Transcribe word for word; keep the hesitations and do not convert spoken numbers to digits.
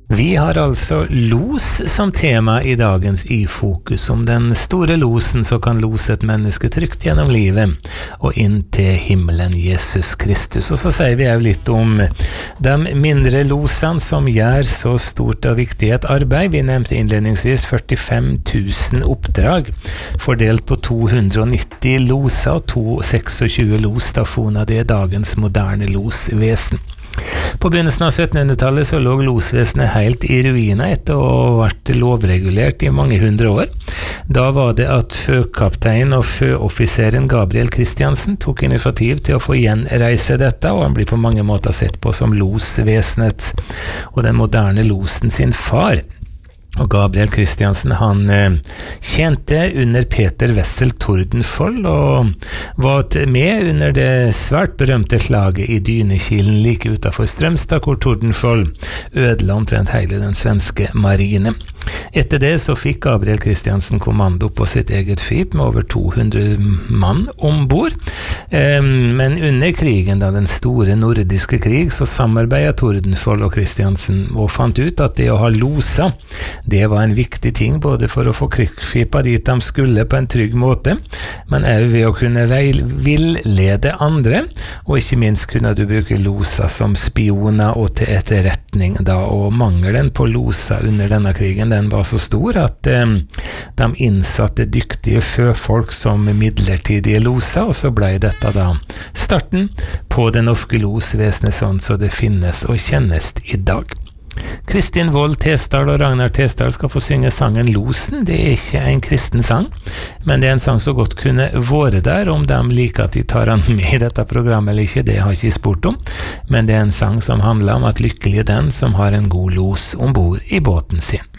Vi har altså los som tema i dagens iFokus, om den store losen som kan lose et menneske trygt gjennom livet og inn til himmelen, Jesus Kristus. Og så sier vi jo litt om de mindre losene som gjør så stort og viktig et arbeid. Vi nevnte innledningsvis førtifem tusen oppdrag, fordelt på to hundre og nitti loser og to hundre og tjueseks losstasjoner. Det er dagens moderne losvesen. På begynnelsen av syttenhundretallet så lå losvesenet helt i ruiner etter å ha vært lovregulert i mange hundre år. Da var det at sjøkaptein og sjøoffiseren Gabriel Kristiansen tok initiativ til å få gjenreise dette, og han blir på mange måter sett på som losvesenets og den moderne losen sin far. Og Gabriel Kristiansen, han eh, tjente under Peter Wessel Tordenskjold og var med under det svært berømte slaget i Dynekilen like utenfor Strømstad, hvor Tordenskjold ødela omtrent hele den svenske marine. Etter det så fikk Gabriel Kristiansen kommando på sitt eget skip med over to hundre mann ombord. Eh, men under krigen, da den store nordiske krig, så samarbeidet Tordenskjold og Kristiansen og fant ut at det å ha losa, det var en viktig ting både for å få krigsskipa dit de skulle på en trygg måte, men også ved å kunne villede andre, og ikke minst kunne du bruke losa som spioner og til etterretning da, og mangelen på losa under denne krigen, den var så stor at eh, de innsatte dyktige sjøfolk som midlertidige loser, og så ble dette da starten på det norske losvesenet sånn så det finnes og kjennes i dag. Kristin Wold Tesdal og Ragnar Tesdal skal få synge sangen Losen. Det er ikke en kristen sang, men det er en sang så godt kunne vært der. Om de liker at de tar den med i dette programmet eller ikke, det har jeg ikke spurt om, men det er en sang som handler om at lykkelig er den som har en god los ombord i båten sin.